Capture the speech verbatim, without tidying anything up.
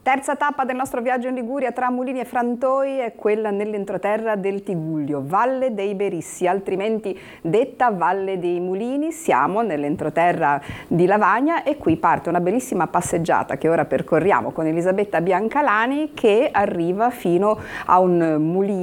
Terza tappa del nostro viaggio in Liguria tra mulini e frantoi è quella nell'entroterra del Tigullio, Valle dei Berissi, altrimenti detta Valle dei Mulini. Siamo nell'entroterra di Lavagna e qui parte una bellissima passeggiata che ora percorriamo con Elisabetta Biancalani, che arriva fino a un mulino